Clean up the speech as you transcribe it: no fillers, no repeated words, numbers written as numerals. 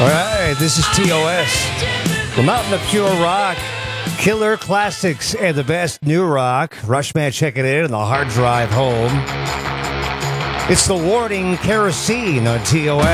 All right, this is TOS. The Mountain of Pure Rock. Killer classics and the best new rock. Rushman checking in on the hard drive home. It's the Warning Kerosene on TOS.